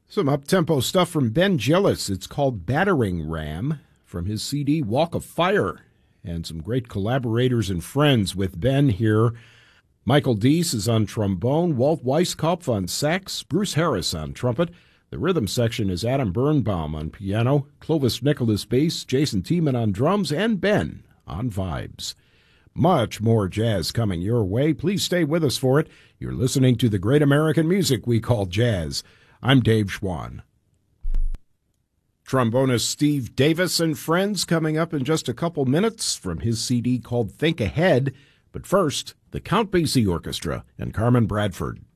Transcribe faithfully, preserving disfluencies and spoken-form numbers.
Some up-tempo stuff from Ben Gillis. It's called Battering Ram from his C D Walk of Fire. And some great collaborators and friends with Ben here. Michael Deese is on trombone, Walt Weiskopf on sax, Bruce Harris on trumpet. The rhythm section is Adam Birnbaum on piano, Clovis Nicholas bass, Jason Tiemann on drums, and Ben on vibes. Much more jazz coming your way. Please stay with us for it. You're listening to the great American music we call jazz. I'm Dave Schwann. Trombonist Steve Davis and friends coming up in just a couple minutes from his C D called Think Ahead. But first, the Count Basie Orchestra and Carmen Bradford.